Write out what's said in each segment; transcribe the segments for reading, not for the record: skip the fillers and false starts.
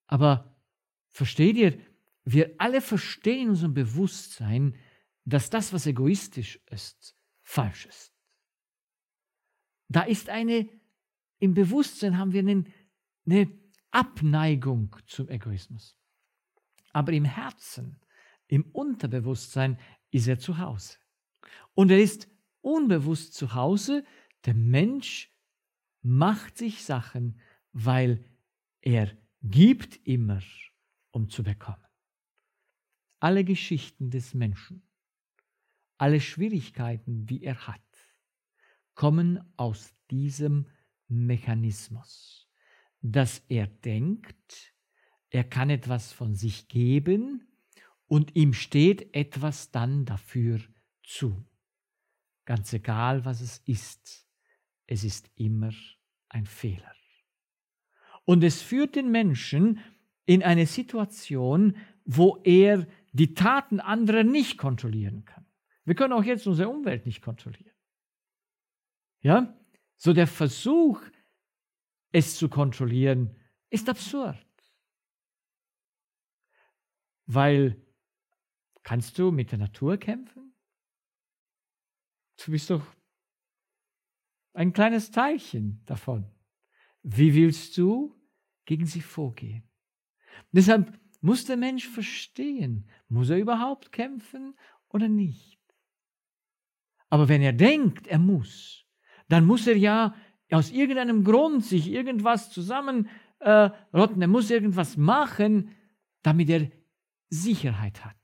Aber versteht ihr, wir alle verstehen in unserem Bewusstsein, dass das, was egoistisch ist, falsch ist. Da ist im Bewusstsein haben wir eine Abneigung zum Egoismus. Aber im Herzen, im Unterbewusstsein ist er zu Hause. Und er ist unbewusst zu Hause. Der Mensch macht sich Sachen, weil er gibt immer, um zu bekommen. Alle Geschichten des Menschen, alle Schwierigkeiten, die er hat, kommen aus diesem Mechanismus, dass er denkt, er kann etwas von sich geben und ihm steht etwas dann dafür zu. Ganz egal, was es ist immer ein Fehler. Und es führt den Menschen in eine Situation, wo er die Taten anderer nicht kontrollieren kann. Wir können auch jetzt unsere Umwelt nicht kontrollieren. Ja? So der Versuch, es zu kontrollieren, ist absurd. Weil, kannst du mit der Natur kämpfen? Du bist doch ein kleines Teilchen davon. Wie willst du gegen sie vorgehen? Deshalb muss der Mensch verstehen, muss er überhaupt kämpfen oder nicht? Aber wenn er denkt, er muss, dann muss er ja aus irgendeinem Grund sich irgendwas zusammenrotten, er muss irgendwas machen, damit er Sicherheit hat.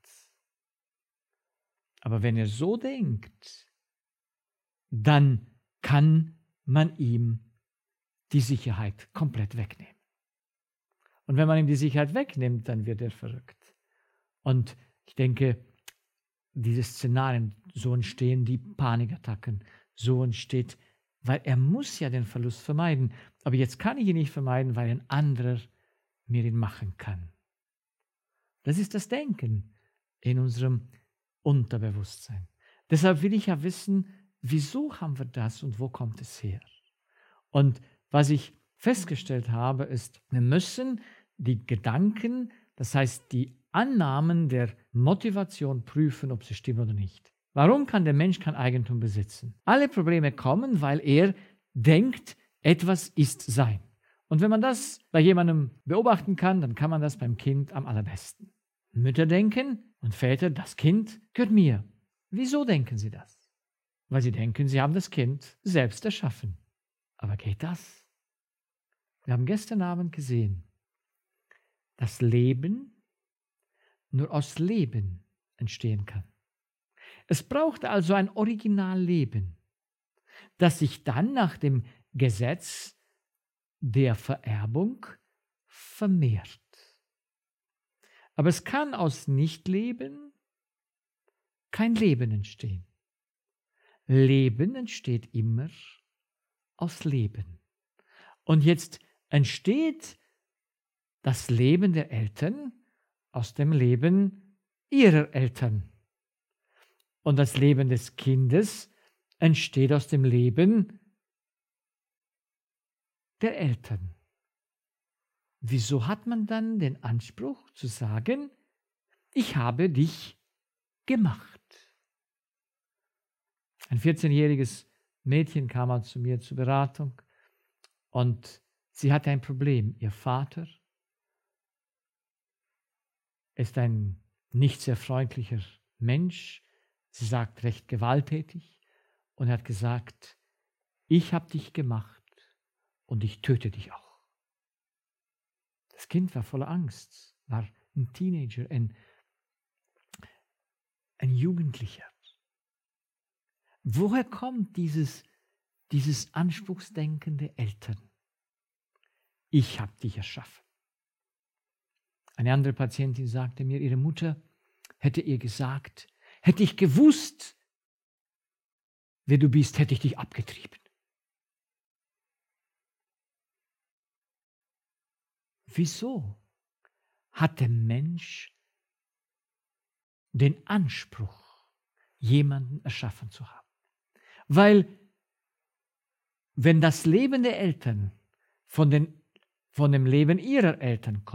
Aber wenn er so denkt, dann kann man ihm die Sicherheit komplett wegnehmen. Und wenn man ihm die Sicherheit wegnimmt, dann wird er verrückt. Und ich denke, diese Szenarien, so entstehen die Panikattacken, so entsteht, weil er muss ja den Verlust vermeiden. Aber jetzt kann ich ihn nicht vermeiden, weil ein anderer mir ihn machen kann. Das ist das Denken in unserem Unterbewusstsein. Deshalb will ich ja wissen, wieso haben wir das und wo kommt es her? Und was ich festgestellt habe, ist, wir müssen die Gedanken, das heißt die Annahmen der Motivation prüfen, ob sie stimmen oder nicht. Warum kann der Mensch kein Eigentum besitzen? Alle Probleme kommen, weil er denkt, etwas ist sein. Und wenn man das bei jemandem beobachten kann, dann kann man das beim Kind am allerbesten. Mütter denken und Väter, das Kind gehört mir. Wieso denken sie das? Weil sie denken, sie haben das Kind selbst erschaffen. Aber geht das? Wir haben gestern Abend gesehen, dass Leben nur aus Leben entstehen kann. Es braucht also ein Originalleben, das sich dann nach dem Gesetz der Vererbung vermehrt. Aber es kann aus Nichtleben kein Leben entstehen. Leben entsteht immer aus Leben. Und jetzt entsteht das Leben der Eltern aus dem Leben ihrer Eltern. Und das Leben des Kindes entsteht aus dem Leben der Eltern. Wieso hat man dann den Anspruch zu sagen, ich habe dich gemacht? Ein 14-jähriges Mädchen kam mal zu mir zur Beratung und sie hatte ein Problem. Ihr Vater ist ein nicht sehr freundlicher Mensch. Sie sagt recht gewalttätig und er hat gesagt, ich habe dich gemacht und ich töte dich auch. Das Kind war voller Angst, war ein Teenager, ein Jugendlicher. Woher kommt dieses Anspruchsdenken der Eltern? Ich habe dich erschaffen. Eine andere Patientin sagte mir, ihre Mutter hätte ihr gesagt, hätte ich gewusst, wer du bist, hätte ich dich abgetrieben. Wieso hat der Mensch den Anspruch, jemanden erschaffen zu haben? Weil, wenn das Leben der Eltern von dem Leben ihrer Eltern kommt,